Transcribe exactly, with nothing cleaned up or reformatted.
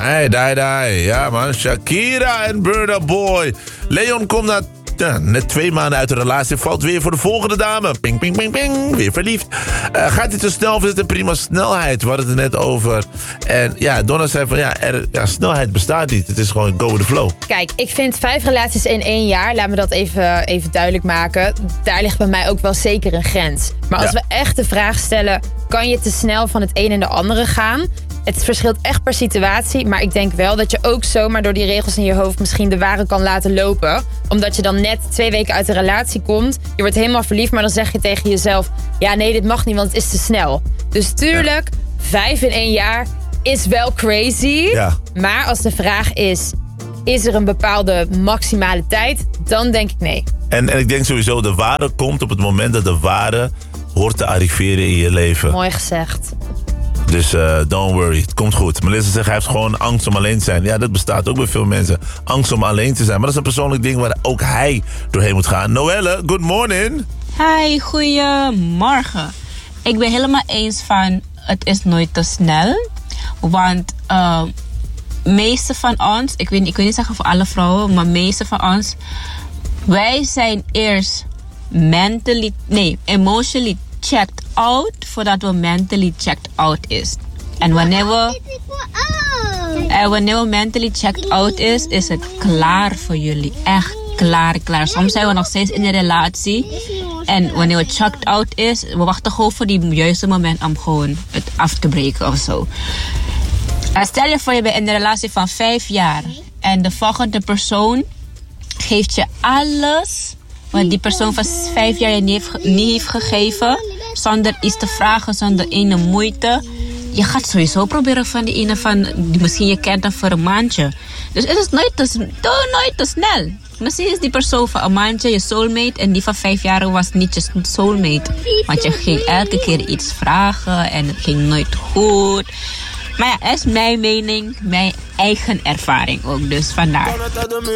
Hey, die, die. Ja, man. Shakira en Burna Boy. Leon komt na ja, net twee maanden uit de relatie. Valt weer voor de volgende dame. Ping, ping, ping, ping. Weer verliefd. Uh, gaat hij te snel of is het een prima snelheid? We hadden het er net over. En ja, Donna zei van ja, er, ja, snelheid bestaat niet. Het is gewoon go with the flow. Kijk, ik vind vijf relaties in één jaar. Laat me dat even, even duidelijk maken. Daar ligt bij mij ook wel zeker een grens. Maar als ja. we echt de vraag stellen, kan je te snel van het een en de andere gaan? Het verschilt echt per situatie, maar ik denk wel dat je ook zomaar door die regels in je hoofd misschien de ware kan laten lopen. Omdat je dan net twee weken uit de relatie komt. Je wordt helemaal verliefd, maar dan zeg je tegen jezelf, ja nee, dit mag niet, want het is te snel. Dus tuurlijk, ja. vijf in één jaar is wel crazy. Ja. Maar als de vraag is, is er een bepaalde maximale tijd? Dan denk ik nee. En, en ik denk sowieso, de ware komt op het moment dat de ware hoort te arriveren in je leven. Mooi gezegd. Dus uh, don't worry, het komt goed. Melissa zegt, hij heeft gewoon angst om alleen te zijn. Ja, dat bestaat ook bij veel mensen. Angst om alleen te zijn. Maar dat is een persoonlijk ding waar ook hij doorheen moet gaan. Noelle, good morning. Hi, goedemorgen. Ik ben helemaal eens van, het is nooit te snel. Want uh, meeste van ons, ik weet, ik weet niet zeggen voor alle vrouwen, maar meeste van ons, wij zijn eerst mentally, nee, emotionally checked out voordat we mentally checked out is. En wanneer we, en wanneer we mentally checked out is, is het klaar voor jullie. Echt klaar, klaar. Soms zijn we nog steeds in een relatie. En wanneer we checked out is, we wachten gewoon voor die juiste moment om gewoon het af te breken of zo. En stel je voor, je bent in een relatie van vijf jaar. En de volgende persoon geeft je alles wat die persoon van vijf jaar niet heeft, niet heeft gegeven. Zonder iets te vragen, zonder ene moeite. Je gaat sowieso proberen van die ene van, die misschien je kent dan voor een maandje. Dus het is nooit te, nooit te snel. Misschien is die persoon van een maandje je soulmate en die van vijf jaar was niet je soulmate. Want je ging elke keer iets vragen en het ging nooit goed. Maar ja, dat is mijn mening, mijn eigen ervaring ook. Dus vandaar.